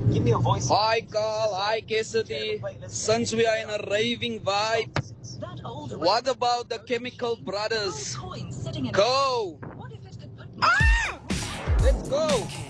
Give me a voice. Hi Carl, hi Cassidy. Since we are in a raving vibe, what about the Chemical Brothers? Go! Ah! Let's go!